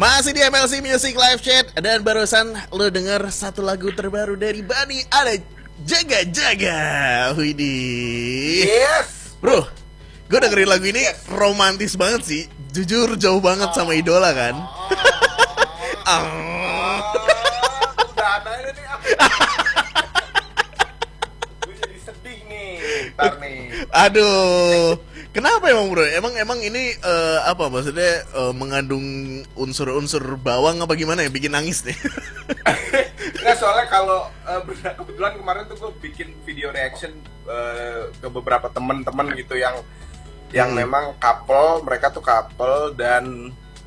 Masih di MLC Music Live Chat. Dan barusan lo denger satu lagu terbaru dari Bani. Ada Jaga Jaga. Widih. Yes. Bro, gue dengerin lagu ini romantis banget sih. Jujur jauh banget sama idola kan. Gue jadi sedih nih. Ntar nih. Aduh, kenapa emang bro? Emang ini apa maksudnya mengandung unsur-unsur bawang apa gimana ya bikin nangis nih? Nggak, soalnya kalau kebetulan kemarin tuh gue bikin video reaction ke beberapa teman-teman gitu yang memang couple, mereka tuh couple dan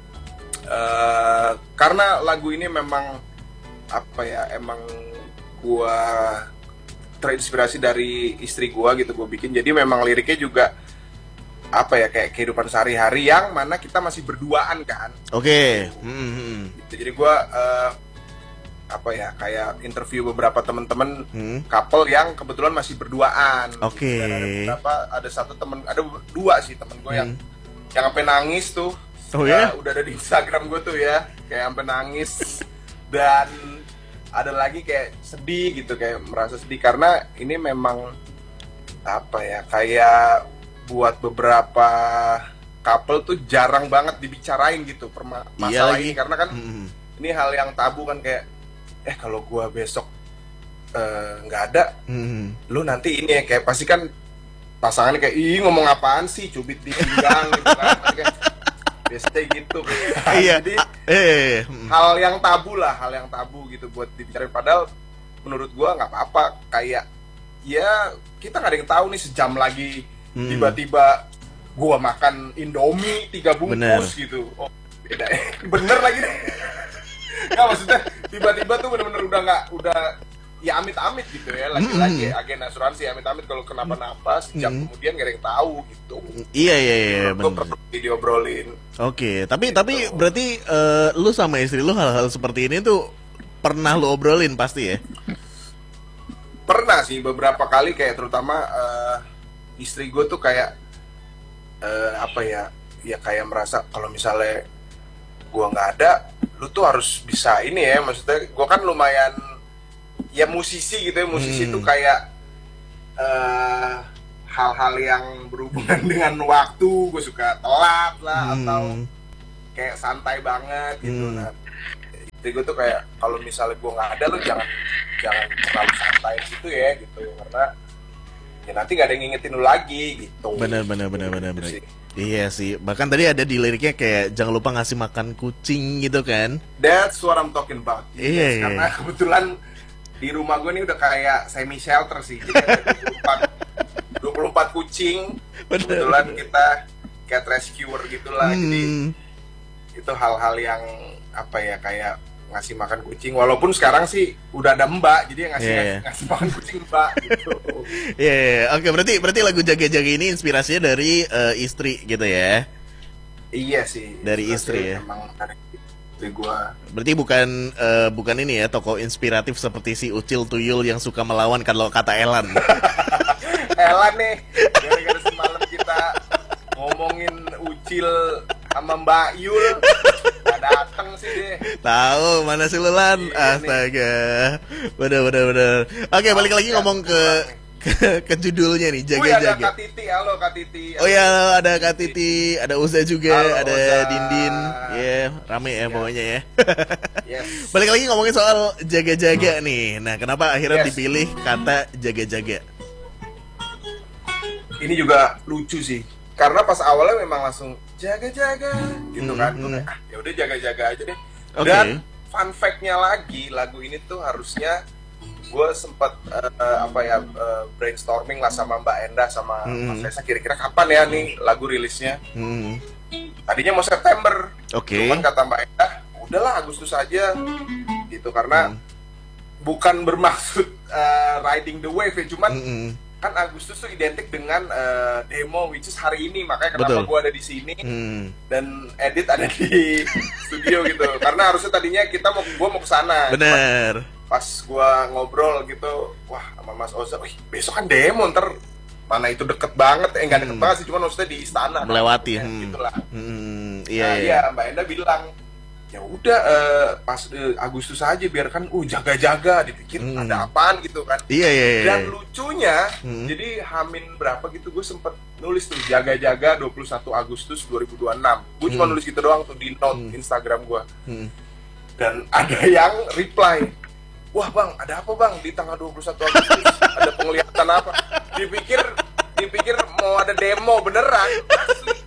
karena lagu ini memang apa ya, emang gue terinspirasi dari istri gue gitu, gue bikin. Jadi memang liriknya juga apa ya, kayak kehidupan sehari-hari yang mana kita masih berduaan kan. Oke. Gitu. Jadi gue apa ya, kayak interview beberapa teman-teman couple yang kebetulan masih berduaan. Oke. Gitu. Dan ada satu temen, ada dua sih temen gue yang sampai nangis tuh. Oh ya? Udah ada di Instagram gue tuh ya, kayak sampai nangis. Dan ada lagi kayak sedih gitu, kayak merasa sedih karena ini memang apa ya, kayak buat beberapa couple tuh jarang banget dibicarain gitu masalah ini, karena kan ini hal yang tabu kan, kayak kalau gua besok nggak ada, lu nanti ini ya, kayak pasti kan pasangannya kayak ngomong apaan sih, cubit di pinggang gitu kan, kayak biasanya gitu. Iya. Jadi hal yang tabu gitu buat dibicarain, padahal menurut gua nggak apa-apa, kayak ya kita nggak ada yang tahu nih sejam lagi tiba-tiba gua makan Indomie 3 bungkus gitu. Oh, beda. Bener lagi deh. Nggak, maksudnya tiba-tiba tuh bener-bener udah ya amit-amit gitu ya, lagi-lagi agen asuransi amit-amit kalau kenapa-napa sejam kemudian gak ada yang tahu gitu. Iya bener. Gue perlu diobrolin. Oke, tapi berarti lu sama istri lu hal-hal seperti ini tuh pernah lu obrolin pasti ya? Pernah sih beberapa kali, kayak terutama istri gue tuh kayak apa ya kayak merasa kalau misalnya gue nggak ada, lu tuh harus bisa ini ya, maksudnya gue kan lumayan ya musisi gitu ya, musisi tuh kayak hal-hal yang berhubungan dengan waktu gue suka telat lah, atau kayak santai banget gitu. Nah, jadi gue tuh kayak kalau misalnya gue nggak ada, lu jangan terlalu santai gitu ya gitu, karena ya nanti nggak ada yang ngingetin lu lagi gitu. Bener. Gitu sih. Iya sih, bahkan tadi ada di liriknya kayak jangan lupa ngasih makan kucing gitu kan. That's what I'm talking about. Iya. Karena kebetulan di rumah gue ini udah kayak semi shelter sih. Jadi ada 24 kucing. Kebetulan kita cat rescuer gitulah. Jadi itu hal-hal yang apa ya, kayak ngasih makan kucing. Walaupun sekarang sih udah ada mbak, jadi ngasih makan kucing mbak gitu. Oke, berarti lagu Jaga Jaga ini inspirasinya dari istri gitu ya? Iya sih. Dari istri ya. Emang dari istri gua. Berarti bukan ini ya, tokoh inspiratif seperti si Ucil Tuyul yang suka melawan kalau kata Elan. Elan nih, gara-gara semalam kita ngomongin Ucil sama Mbak Yul, gak dateng sih deh. Tahu mana sih Lulan? Astaga. Bener. Oke, balik lagi ngomong ke judulnya nih, Jaga Jaga. Ada Kak Titi, halo Kak Titi. Oh ya, ada Kak Titi, ada Uza juga, halo, ada Uza. Dindin. Rame ya pokoknya ya. Yes. Balik lagi ngomongin soal Jaga Jaga nih. Nah, kenapa akhirnya dipilih kata Jaga Jaga? Ini juga lucu sih, karena pas awalnya memang langsung jaga-jaga gitu kan. Ya udah jaga-jaga aja deh. Dan fun fact-nya lagi, lagu ini tuh harusnya gue sempat brainstorming lah sama Mbak Enda sama Mas Reza, kira-kira kapan ya nih lagu rilisnya. Tadinya mau September, cuman kata Mbak Enda udahlah Agustus aja gitu, karena bukan bermaksud riding the wave ya, cuman kan Agustus tuh identik dengan demo, which is hari ini, makanya kenapa gue ada di sini dan edit ada di studio gitu, karena harusnya tadinya gue mau kesana. Bener. Pas gue ngobrol gitu, wah sama Mas Oza, besok kan demo, ntar mana itu deket banget, nggak deket banget sih, cuma maksudnya di istana melewati kan, gitulah. Iya. Iya, Mbak Enda bilang ya udah pas Agustus aja biar kan jaga-jaga, dipikir ada apaan gitu kan. Iya. Dan lucunya jadi Hamin berapa gitu gue sempet nulis tuh jaga-jaga 21 Agustus 2026. Gue cuma nulis gitu doang tuh di note Instagram gue. Dan ada yang reply, wah bang, ada apa bang di tanggal 21 Agustus? Ada penglihatan apa? Dipikir mau ada demo beneran, asli.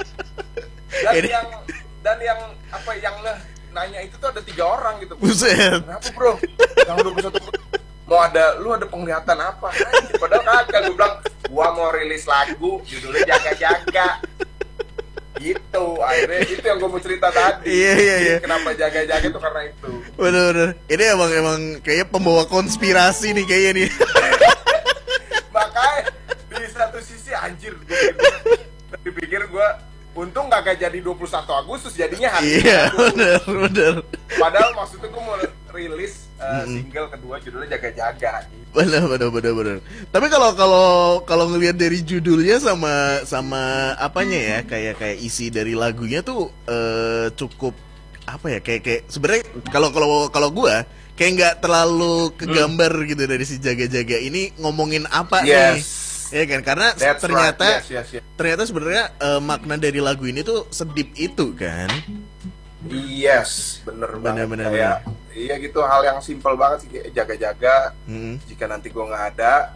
Dan yang apa yang nanya itu tuh ada 3 orang gitu. Buset. Kenapa bro? Tanggal 21 mau lu ada penglihatan apa? Padahal kagak, gue bilang gua mau rilis lagu judulnya jaga-jaga. Gitu, akhirnya itu yang gue mau cerita tadi. Iya. Kenapa jaga-jaga itu karena itu. Bener. Ini emang kayaknya pembawa konspirasi nih kayaknya nih. Makanya di satu sisi anjir gue pikir gue untung gak jadi 21 Agustus, jadinya hari. Iya, bener. Padahal maksudnya gue mau rilis single kedua judulnya jaga-jaga. Bener. Tapi kalau ngelihat dari judulnya sama apanya ya, kayak isi dari lagunya tuh cukup apa ya, kayak sebenarnya kalau gua kayak nggak terlalu kegambar gitu dari si jaga-jaga ini ngomongin apa nih. Ya kan, karena ternyata right. ternyata sebenarnya makna dari lagu ini tuh sedip itu kan. Yes, bener. Kayak iya gitu, hal yang simpel banget sih, kayak jaga-jaga. Jika nanti gue nggak ada,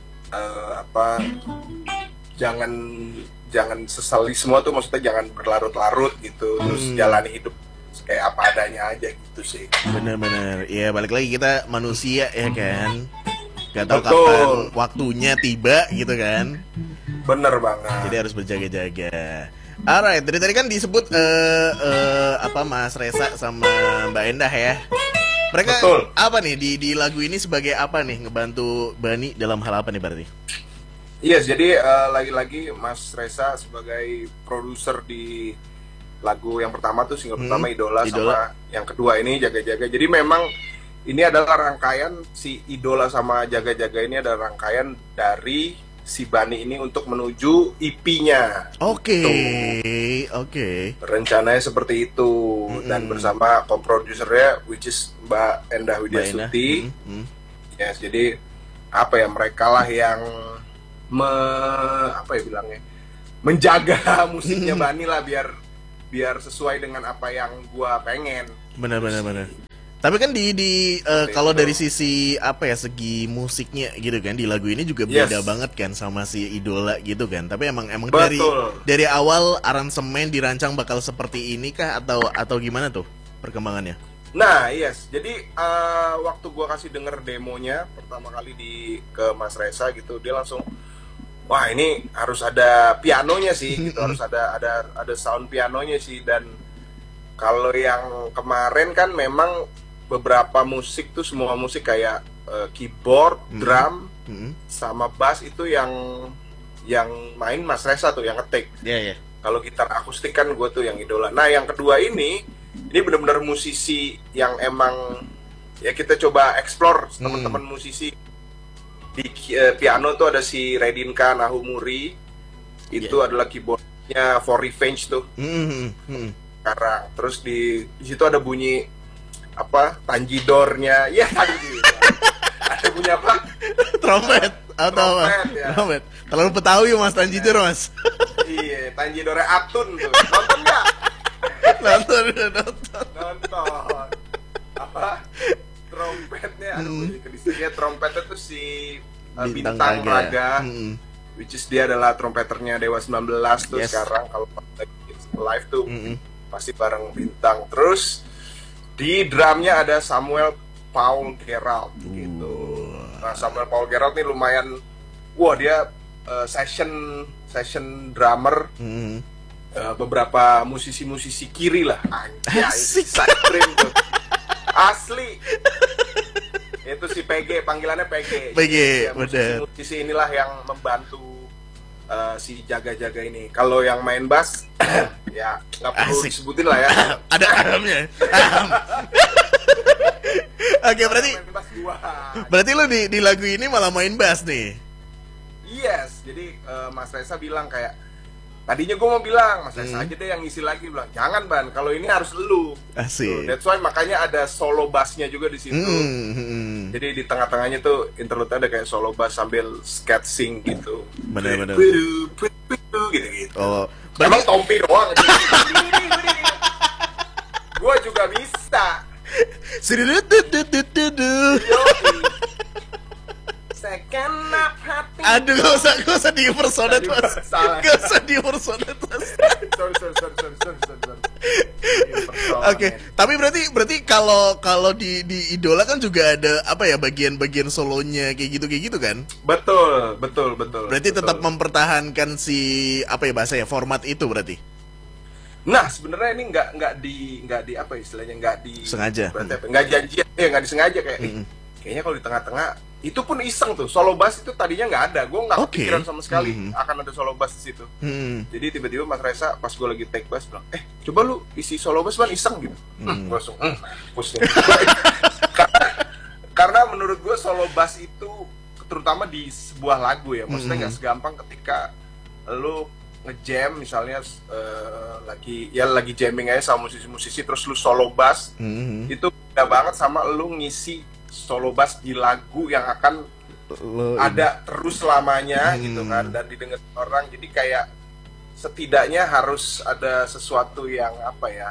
jangan sesali semua tuh, maksudnya jangan berlarut-larut gitu, terus jalani hidup kayak apa adanya aja gitu sih. Bener. Iya, balik lagi kita manusia ya kan. Gak tahu kapan waktunya tiba gitu kan. Bener banget. Jadi harus berjaga-jaga. Alright, dari tadi kan disebut Mas Resa sama Mbak Endah ya. Mereka apa nih di lagu ini sebagai apa nih, ngebantu Bani dalam hal apa nih berarti? Yes, jadi lagi-lagi Mas Resa sebagai produser di lagu yang pertama tuh, single pertama Idola, sama yang kedua ini Jaga-Jaga. Jadi memang ini adalah rangkaian, si Idola sama Jaga-Jaga ini adalah rangkaian dari si Bani ini untuk menuju EP-nya. Oke. Rencananya seperti itu. Dan bersama co-produsernya, which is Mbak Endah Widyasuti. Yes, jadi apa ya, mereka lah yang menjaga musiknya Bani lah, biar sesuai dengan apa yang gua pengen. Benar. Tapi kan kalau dari sisi segi musiknya gitu kan, di lagu ini juga beda banget kan sama si Idola gitu kan. Tapi emang dari awal aransemen dirancang bakal seperti ini kah atau gimana tuh perkembangannya? Nah, yes. Jadi waktu gua kasih denger demonya pertama kali ke Mas Resa gitu, dia langsung, wah ini harus ada pianonya sih gitu, harus ada sound pianonya sih. Dan kalau yang kemarin kan memang beberapa musik tuh, semua musik kayak keyboard, drum, sama bass itu yang main Mas Resa tuh, yang ngetik. Iya. Kalau gitar akustik kan gue tuh yang Idola. Nah yang kedua ini benar-benar musisi yang emang ya kita coba explore teman-teman musisi. Di piano tuh ada si Redinka Nahumuri, itu adalah keyboardnya For Revenge tuh. Sekarang terus di situ ada bunyi tanjidornya, ya ada bunyi apa? Trompet atau ya. Trompet. Terlalu Betawi Mas Tanjidor Mas. Iya, tanjidornya Atun tuh. Nonton nggak? Nonton. Apa? Trompetnya ada bunyi kedisinya, trompetnya tuh si Bintang Raga. Which is dia adalah trompeternya Dewa 19 tuh. Sekarang kalau live tuh pasti bareng Bintang. Terus di drumnya ada Samuel Paul Gerald gitu. Nah, Samuel Paul Gerald nih lumayan, dia session drummer. Beberapa musisi kiri lah. Anjay, side dream tuh. Asli. Itu si PG, panggilannya PG. Ya, musisi inilah yang membantu si Jaga-Jaga ini. Kalau yang main bass ya nggak perlu disebutin lah ya. Ada ahamnya. Oke, berarti lo di lagu ini malah main bass nih. Yes, jadi Mas Resa bilang kayak, Tadinya gue mau bilang, Mas Reza aja deh yang ngisi lagi. Bilang, jangan Ban, kalau ini harus lu. Asik. That's why makanya ada solo bassnya juga di situ. Jadi di tengah-tengahnya tuh interlude ada kayak solo bass sambil sketching gitu. Bener-bener. Gitu-gitu. Oh, Emang Tompi doang. Gue juga bisa. Second up hati. Aduh, gak usah di impersonate, Mas. Salah. Gak usah di impersonate, Mas. Sorry. Oke, tapi berarti kalau di Idola kan juga ada apa ya bagian-bagian solonya kayak gitu kan? Betul. Berarti tetap mempertahankan si apa ya bahasa ya format itu berarti. Nah, sebenarnya ini nggak di apa istilahnya nggak di Sengaja. nggak janjian, nggak disengaja kayak kayaknya kalau di tengah-tengah itu pun iseng tuh solo bass itu tadinya nggak ada, gue nggak kepikiran sama sekali akan ada solo bass di situ. Jadi tiba-tiba Mas Reza pas gue lagi take bass bilang, coba lu isi solo bass Ban iseng gitu. Gue langsung pusing. karena menurut gue solo bass itu terutama di sebuah lagu ya, maksudnya nggak segampang ketika lu ngejam misalnya lagi jamming aja sama musisi-musisi terus lu solo bass itu beda banget sama lu ngisi solo bass di lagu yang akan ada terus selamanya gitu kan dan didengar orang, jadi kayak setidaknya harus ada sesuatu yang apa ya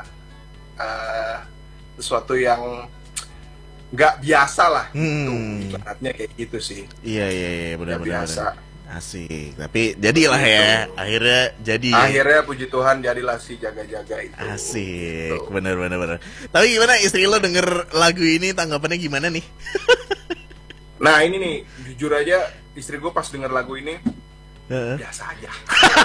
sesuatu yang nggak biasa lah gitu ibaratnya kayak gitu sih. Iya benar-benar biasa. Asik, tapi jadilah ya akhirnya puji Tuhan jadilah si jaga-jaga itu. Asik, gitu. bener. Tapi gimana istri lo denger lagu ini tanggapannya gimana nih? Nah ini nih jujur aja istri gue pas denger lagu ini biasa aja.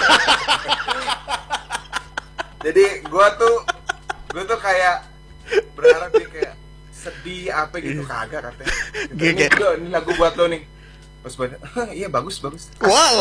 Jadi gue tuh kayak berharap dia kayak sedih apa gitu, kagak katanya. Ini lagu buat lo nih. Pas banget, iya bagus. Wow.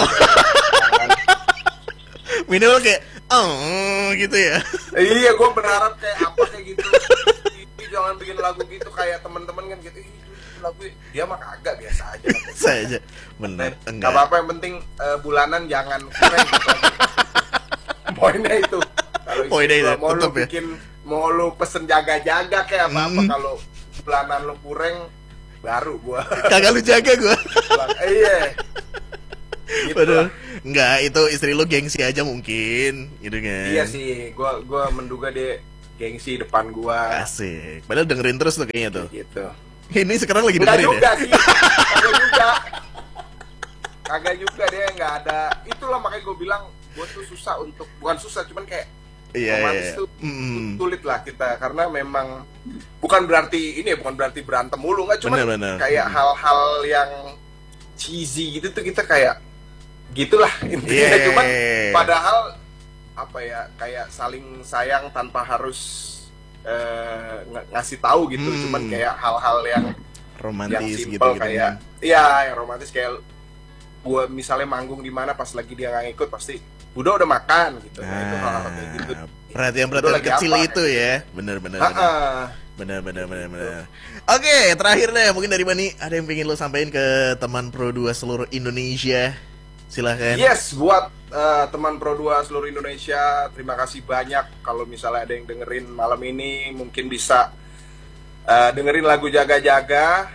Minimal kayak, gitu ya. Iya, gue berharap kayak apa kayak gitu. Jangan bikin lagu gitu kayak teman-teman kan gitu. Lagu dia mah kagak biasa aja. Biasa aja, bener. Gak apa-apa yang penting bulanan jangan kurang gitu. Poinnya itu. Kalau mau lu bikin, mau lu pesen jaga-jaga kayak apa-apa kalau bulanan lu kurang baru gua kagak lu jaga gua. Iya gitu. Enggak, itu istri lu gengsi aja mungkin gitu kan. Iya sih, gua menduga dia gengsi depan gua. Asik, padahal dengerin terus tuh kayaknya tuh gitu. Ini sekarang lagi dengerin juga ya? Sih kagak juga dia nggak ada. Itulah makanya gua bilang gua tuh susah untuk, bukan susah cuman kayak romantis tuh sulit lah kita, karena memang bukan berarti berantem mulu, nggak cuma kayak hal-hal yang cheesy gitu tuh kita kayak gitulah intinya. Cuman padahal apa ya kayak saling sayang tanpa harus ngasih tahu gitu. Cuman kayak hal-hal yang romantis yang gitu kayak yang romantis kayak gua misalnya manggung di mana pas lagi dia nggak ikut pasti udah makan gitu. Nah, itu hal-hal kayak gitu. Perhatian kecil apa, itu ya. Bener. Oke, terakhir deh mungkin dari Bani ada yang pengen lo sampaikan ke teman Pro 2 seluruh Indonesia. Silahkan. Yes, buat teman Pro 2 seluruh Indonesia, terima kasih banyak. Kalau misalnya ada yang dengerin malam ini mungkin bisa dengerin lagu Jaga-Jaga.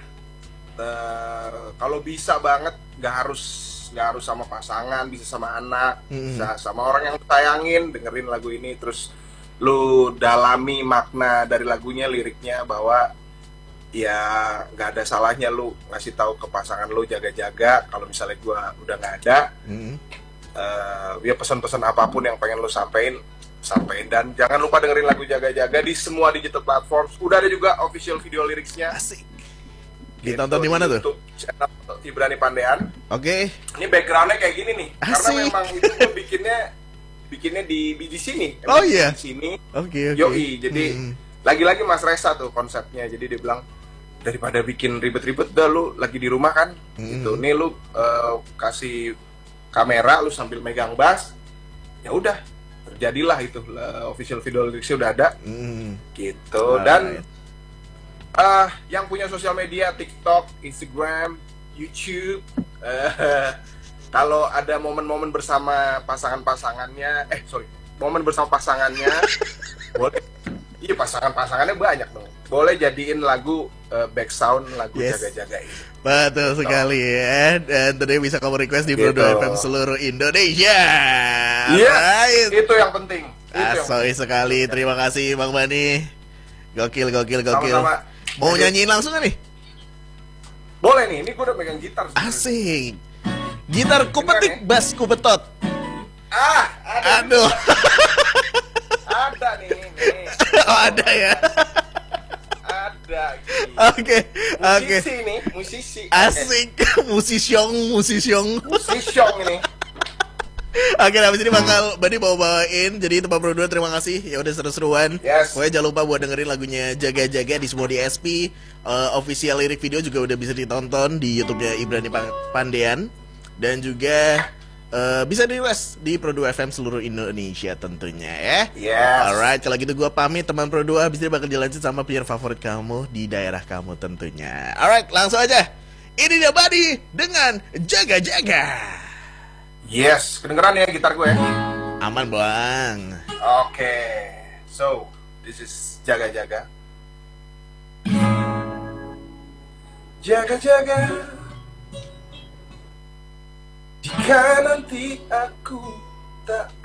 Kalau bisa banget nggak harus sama pasangan, bisa sama anak, bisa sama orang yang sayangin, dengerin lagu ini terus lu dalami makna dari lagunya, liriknya, bahwa ya nggak ada salahnya lu ngasih tahu ke pasangan lu jaga-jaga kalau misalnya gua udah nggak ada. Ya pesan-pesan apapun yang pengen lu sampein, dan jangan lupa dengerin lagu Jaga-Jaga di semua digital platform. Udah ada juga official video liriknya. Asik. Ditonton di mana tuh? YouTube channel Ibrani Pandean. Oke. Ini backgroundnya kayak gini nih. Asik. Karena memang itu gue bikinnya di sini. Oh iya. Di sini. Oke. Yoi. Jadi lagi-lagi Mas Reza tuh konsepnya. Jadi dia bilang daripada bikin ribet-ribet, dah lu lagi di rumah kan. Gitu. Nih lu kasih kamera, lu sambil megang bass. Ya udah, terjadilah itu. Official video liriknya udah ada. Gitu. Dan yang punya sosial media, TikTok, Instagram, YouTube, kalau ada momen-momen bersama pasangannya, momen bersama pasangannya, boleh. Iya, pasangannya banyak dong. Boleh jadiin lagu back sound lagu Jaga-Jaga ini. Betul sekali ya. Dan tadi bisa kamu request di Pro 2 FM seluruh Indonesia. Iya, itu yang penting. Asoy sekali. Terima kasih Bang Bani. Gokil. Sama-sama. Mau nyanyiin langsung gak nih? Boleh nih, ini gue udah megang gitar sebenernya. Asik. Gitar kupetik, bass kupetot. Ada. Aduh. Ada nih. Oh, ada ya. Ada. Oke. Musisi nih, musisi. Asik. Musisyong ini. Oke, habis ini bakal Bani bawain. Jadi itu Pak Pro 2, terima kasih. Ya udah seru-seruan. Yes. Pokoknya jangan lupa buat dengerin lagunya Jaga-Jaga di semua di SP. Official lirik video juga udah bisa ditonton di YouTube-nya Ibrani Pandean. Dan juga bisa di-request di Pro 2 FM seluruh Indonesia tentunya ya. Yes. Alright, kalau gitu gua pamit teman Pro 2. Habis ini bakal dilanjut sama player favorit kamu di daerah kamu tentunya. Alright, langsung aja. Ini dia Bani dengan Jaga-Jaga. Yes, kedengeran ya gitar gue ya? Aman Bang. Oke. So, this is Jaga-Jaga. Jaga-jaga, jika nanti aku tak